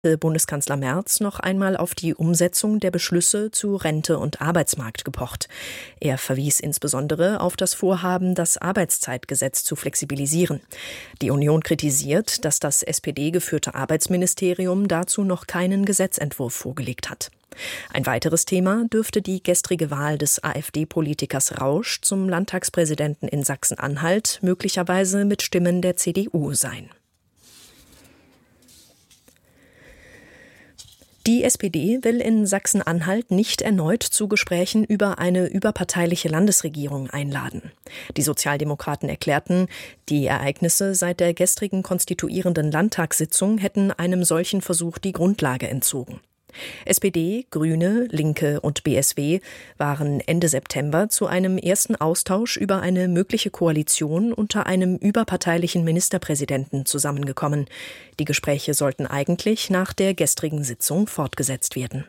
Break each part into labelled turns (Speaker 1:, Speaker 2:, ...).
Speaker 1: Bundeskanzler Merz noch einmal auf die Umsetzung der Beschlüsse zu Rente und Arbeitsmarkt gepocht. Er verwies insbesondere auf das Vorhaben, das Arbeitszeitgesetz zu flexibilisieren. Die Union kritisiert, dass das SPD-geführte Arbeitsministerium dazu noch keinen Gesetzentwurf vorgelegt hat. Ein weiteres Thema dürfte die gestrige Wahl des AfD-Politikers Rausch zum Landtagspräsidenten in Sachsen-Anhalt möglicherweise mit Stimmen der CDU sein. Die SPD will in Sachsen-Anhalt nicht erneut zu Gesprächen über eine überparteiliche Landesregierung einladen. Die Sozialdemokraten erklärten, die Ereignisse seit der gestrigen konstituierenden Landtagssitzung hätten einem solchen Versuch die Grundlage entzogen. SPD, Grüne, Linke und BSW waren Ende September zu einem ersten Austausch über eine mögliche Koalition unter einem überparteilichen Ministerpräsidenten zusammengekommen. Die Gespräche sollten eigentlich nach der gestrigen Sitzung fortgesetzt werden.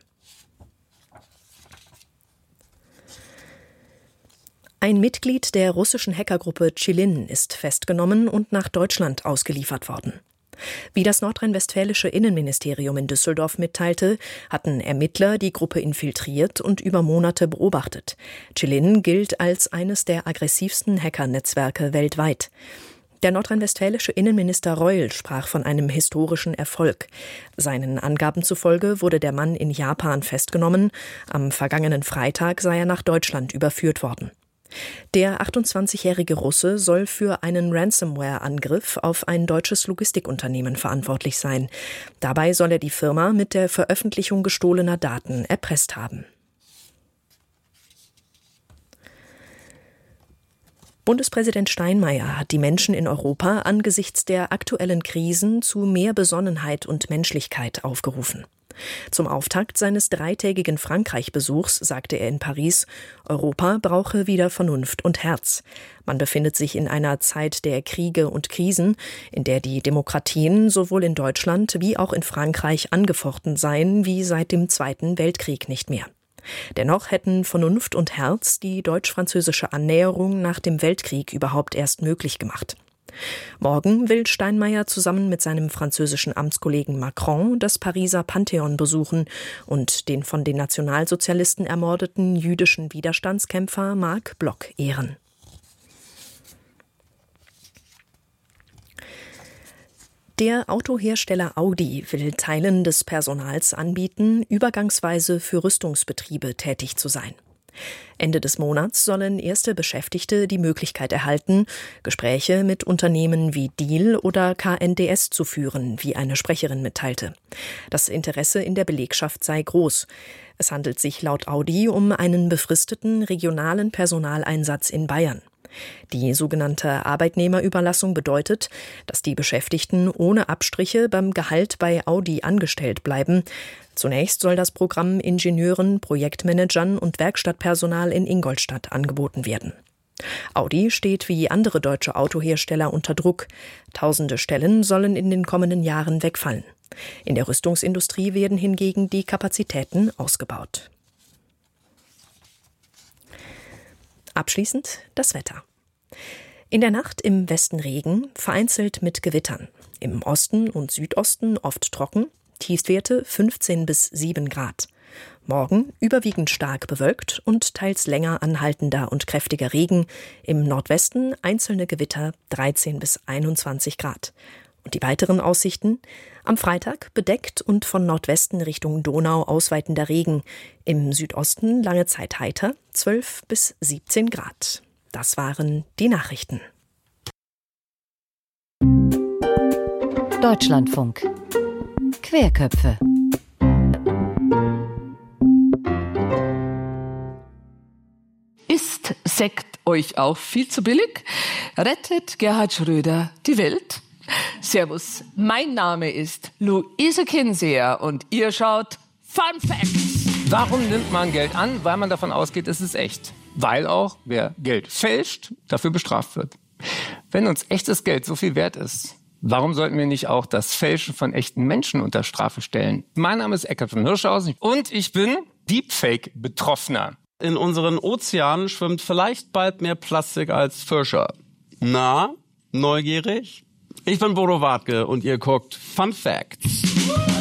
Speaker 1: Ein Mitglied der russischen Hackergruppe Chilin ist festgenommen und nach Deutschland ausgeliefert worden. Wie das nordrhein-westfälische Innenministerium in Düsseldorf mitteilte, hatten Ermittler die Gruppe infiltriert und über Monate beobachtet. Chilin gilt als eines der aggressivsten Hackernetzwerke weltweit. Der nordrhein-westfälische Innenminister Reul sprach von einem historischen Erfolg. Seinen Angaben zufolge wurde der Mann in Japan festgenommen. Am vergangenen Freitag sei er nach Deutschland überführt worden. Der 28-jährige Russe soll für einen Ransomware-Angriff auf ein deutsches Logistikunternehmen verantwortlich sein. Dabei soll er die Firma mit der Veröffentlichung gestohlener Daten erpresst haben. Bundespräsident Steinmeier hat die Menschen in Europa angesichts der aktuellen Krisen zu mehr Besonnenheit und Menschlichkeit aufgerufen. Zum Auftakt seines dreitägigen Frankreich-Besuchs sagte er in Paris, Europa brauche wieder Vernunft und Herz. Man befindet sich in einer Zeit der Kriege und Krisen, in der die Demokratien sowohl in Deutschland wie auch in Frankreich angefochten seien wie seit dem Zweiten Weltkrieg nicht mehr. Dennoch hätten Vernunft und Herz die deutsch-französische Annäherung nach dem Weltkrieg überhaupt erst möglich gemacht. Morgen will Steinmeier zusammen mit seinem französischen Amtskollegen Macron das Pariser Pantheon besuchen und den von den Nationalsozialisten ermordeten jüdischen Widerstandskämpfer Marc Bloch ehren. Der Autohersteller Audi will Teilen des Personals anbieten, übergangsweise für Rüstungsbetriebe tätig zu sein. Ende des Monats sollen erste Beschäftigte die Möglichkeit erhalten, Gespräche mit Unternehmen wie Diehl oder KNDS zu führen, wie eine Sprecherin mitteilte. Das Interesse in der Belegschaft sei groß. Es handelt sich laut Audi um einen befristeten regionalen Personaleinsatz in Bayern. Die sogenannte Arbeitnehmerüberlassung bedeutet, dass die Beschäftigten ohne Abstriche beim Gehalt bei Audi angestellt bleiben. Zunächst soll das Programm Ingenieuren, Projektmanagern und Werkstattpersonal in Ingolstadt angeboten werden. Audi steht wie andere deutsche Autohersteller unter Druck. Tausende Stellen sollen in den kommenden Jahren wegfallen. In der Rüstungsindustrie werden hingegen die Kapazitäten ausgebaut. Abschließend das Wetter. In der Nacht im Westen Regen, vereinzelt mit Gewittern. Im Osten und Südosten oft trocken, Tiefstwerte 15 bis 7 Grad. Morgen überwiegend stark bewölkt und teils länger anhaltender und kräftiger Regen. Im Nordwesten einzelne Gewitter 13 bis 21 Grad. Und die weiteren Aussichten? Am Freitag bedeckt und von Nordwesten Richtung Donau ausweitender Regen. Im Südosten lange Zeit heiter, 12 bis 17 Grad. Das waren die Nachrichten.
Speaker 2: Deutschlandfunk. Querköpfe.
Speaker 3: Ist Sekt euch auch viel zu billig? Rettet Gerhard Schröder die Welt? Servus, mein Name ist Luise Kinseher und ihr schaut Fun Facts.
Speaker 4: Warum nimmt man Geld an? Weil man davon ausgeht, es ist echt. Weil auch, wer Geld fälscht, dafür bestraft wird. Wenn uns echtes Geld so viel wert ist, warum sollten wir nicht auch das Fälschen von echten Menschen unter Strafe stellen? Mein Name ist Eckart von Hirschhausen und ich bin Deepfake-Betroffener.
Speaker 5: In unseren Ozeanen schwimmt vielleicht bald mehr Plastik als Fische. Na, neugierig? Ich bin Bodo Wartke und ihr guckt Fun Facts.